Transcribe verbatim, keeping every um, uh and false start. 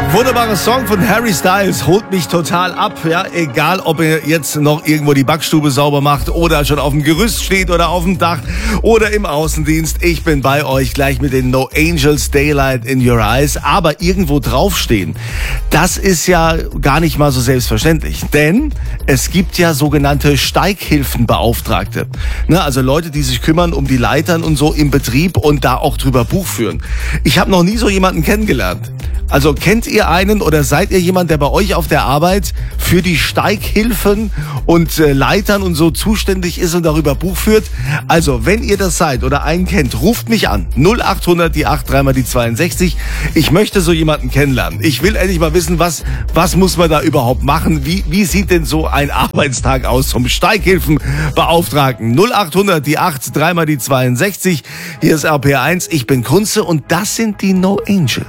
Wunderbarer Song von Harry Styles, holt mich total ab, ja, egal ob ihr jetzt noch irgendwo die Backstube sauber macht oder schon auf dem Gerüst steht oder auf dem Dach oder im Außendienst. Ich bin bei euch gleich mit den No Angels Daylight in Your Eyes, aber irgendwo draufstehen, das ist ja gar nicht mal so selbstverständlich, denn es gibt ja sogenannte Steighilfenbeauftragte, ne, also Leute, die sich kümmern um die Leitern und so im Betrieb und da auch drüber Buch führen. Ich habe noch nie so jemanden kennengelernt. Also kennt ihr einen oder seid ihr jemand, der bei euch auf der Arbeit für die Steighilfen und äh, Leitern und so zuständig ist und darüber Buch führt? Also, wenn ihr das seid oder einen kennt, ruft mich an. null acht hundert die acht, dreimal die zweiundsechzig. Ich möchte so jemanden kennenlernen. Ich will endlich mal wissen, was was muss man da überhaupt machen? Wie wie sieht denn so ein Arbeitstag aus zum Steighilfenbeauftragten? null acht hundert die acht, dreimal die zweiundsechzig. Hier ist R P R eins. Ich bin Kunze und das sind die No Angels.